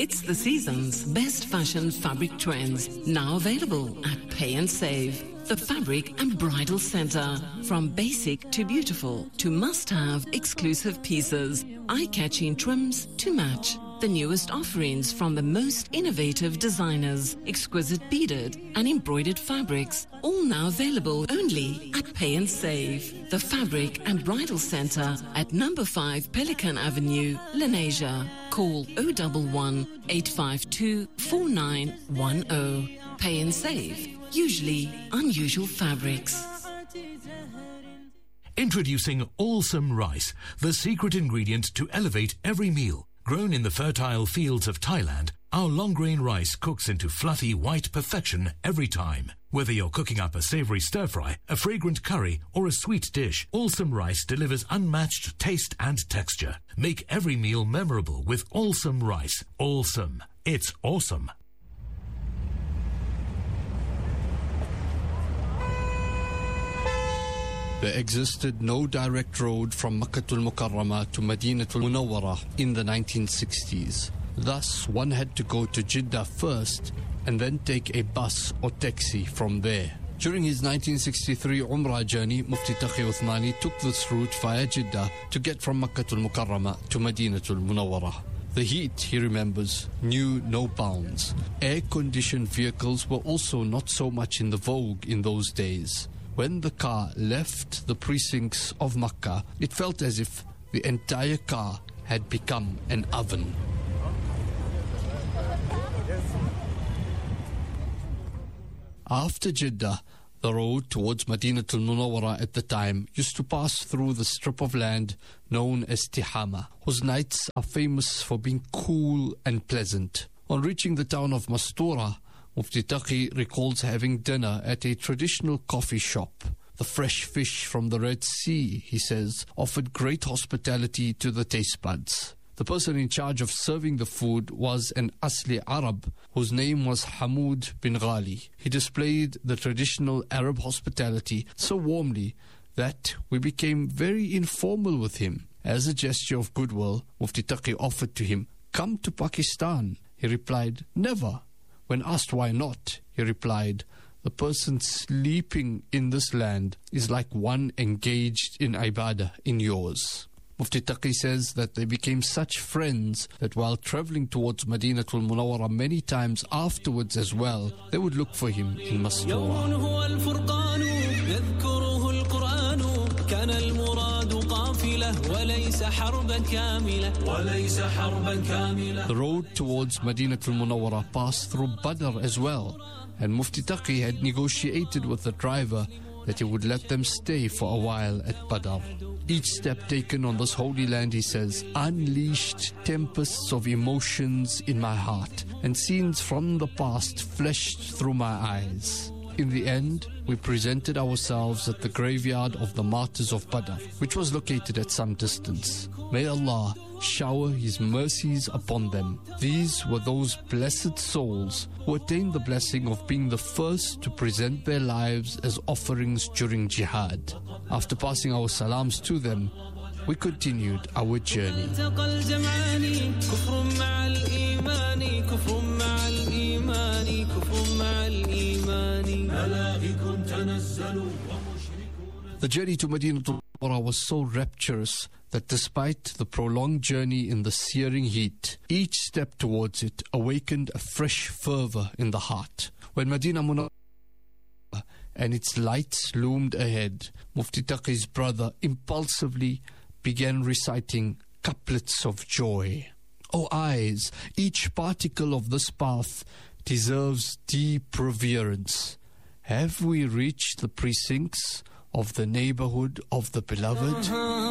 It's the season's best fashion fabric trends, now available at Pay and Save. The Fabric and Bridal Center. From basic to beautiful to must-have exclusive pieces, eye-catching trims to match. The newest offerings from the most innovative designers, exquisite beaded and embroidered fabrics, all now available only at Pay and Save. The Fabric and Bridal Center at number 5 Pelican Avenue, Lenasia. Call 011 852 4910. Pay and Save. Usually unusual fabrics. Introducing Awesome Rice, the secret ingredient to elevate every meal. Grown in the fertile fields of Thailand, our long-grain rice cooks into fluffy white perfection every time. Whether you're cooking up a savory stir-fry, a fragrant curry, or a sweet dish, Awesome Rice delivers unmatched taste and texture. Make every meal memorable with Awesome Rice. Awesome. It's awesome. There existed no direct road from Makkatul Mukarramah to Madinatul Munawwarah in the 1960s. Thus, one had to go to Jeddah first and then take a bus or taxi from there. During his 1963 Umrah journey, Mufti Taqi Uthmani took this route via Jeddah to get from Makkatul Mukarramah to Madinatul Munawwarah. The heat, he remembers, knew no bounds. Air-conditioned vehicles were also not so much in the vogue in those days. When the car left the precincts of Makkah, it felt as if the entire car had become an oven. After Jeddah, the road towards Madinatul Munawwarah at the time used to pass through the strip of land known as Tihama, whose nights are famous for being cool and pleasant. On reaching the town of Mastura, Mufti Taqi recalls having dinner at a traditional coffee shop. The fresh fish from the Red Sea, he says, offered great hospitality to the taste buds. The person in charge of serving the food was an Asli Arab, whose name was Hamoud bin Ghali. He displayed the traditional Arab hospitality so warmly that we became very informal with him. As a gesture of goodwill, Mufti Taqi offered to him, "Come to Pakistan." He replied, "Never." When asked why not, he replied, "The person sleeping in this land is like one engaged in ibadah in yours." Mufti Taqi says that they became such friends that while travelling towards Madinatul Munawwarah many times afterwards as well, they would look for him in Mastura. The road towards Madinatul Munawwarah passed through Badr as well, and Mufti Taqi had negotiated with the driver that he would let them stay for a while at Badr. Each step taken on this holy land, he says, unleashed tempests of emotions in my heart, and scenes from the past flashed through my eyes. In the end, we presented ourselves at the graveyard of the martyrs of Badr, which was located at some distance. May Allah shower His mercies upon them. These were those blessed souls who attained the blessing of being the first to present their lives as offerings during jihad. After passing our salams to them, we continued our journey. The journey to Madinatul Munawwarah was so rapturous that despite the prolonged journey in the searing heat, each step towards it awakened a fresh fervor in the heart. When Madinah Munawwarah and its lights loomed ahead, Mufti Taqi's brother impulsively began reciting couplets of joy. O eyes, each particle of this path deserves deep reverence. Have we reached the precincts of the neighborhood of the beloved?